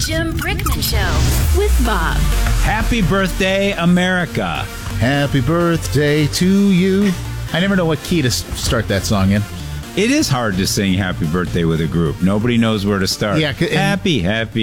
Jim Brickman Show with Bob. Happy birthday, America. Happy birthday to you. I never know what key to start that song in. It is hard to sing happy birthday with a group. Nobody knows where to start. Yeah, happy.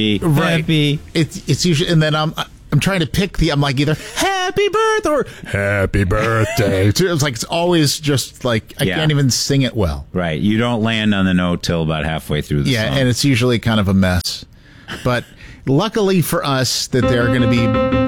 It's usually, and then I'm trying to pick I'm like either happy birthday or happy birthday. It's always just like I can't even sing it well. Right. You don't land on the note till about halfway through the song. Yeah, and it's usually kind of a mess. But luckily for us that they're going to be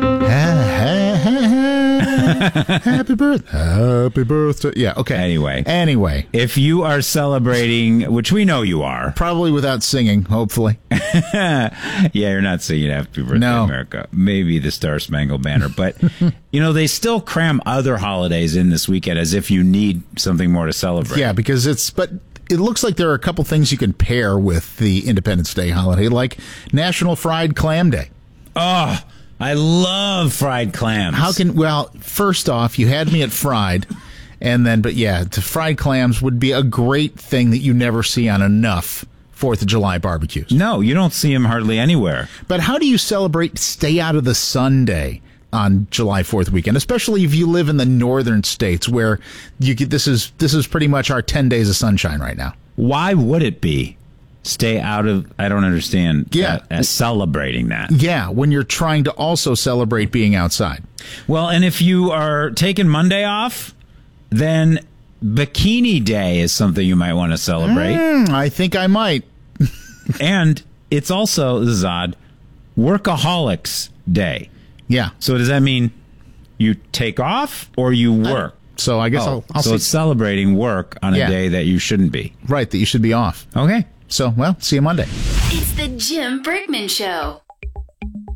happy birthday. Yeah, okay. Anyway. If you are celebrating, which we know you are. Probably without singing, hopefully. Yeah, you're not singing Happy Birthday, America. Maybe the Star Spangled Banner. But, they still cram other holidays in this weekend as if you need something more to celebrate. Yeah, because it looks like there are a couple things you can pair with the Independence Day holiday, like National Fried Clam Day. Oh, I love fried clams. First off, you had me at fried, the fried clams would be a great thing that you never see on enough 4th of July barbecues. No, you don't see them hardly anywhere. But how do you celebrate Stay Out of the Sun Day on July 4th weekend, especially if you live in the northern states where this is pretty much our 10 days of sunshine right now? Why would it be? Stay out of, I don't understand celebrating that. Yeah, when you're trying to also celebrate being outside. Well, and if you are taking Monday off, then Bikini Day is something you might want to celebrate. I think I might. And it's also, this is odd, Workaholics Day. Yeah. So does that mean you take off or you work? So I guess I'll so it's celebrating work on a day that you shouldn't be. Right, that you should be off. Okay. So, see you Monday. It's the Jim Brickman Show.